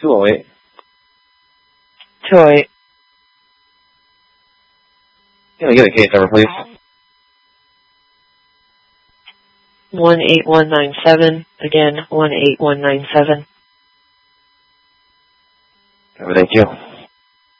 208. 208. Can I get a case number, please? 18197. Again, 18197. Thank you.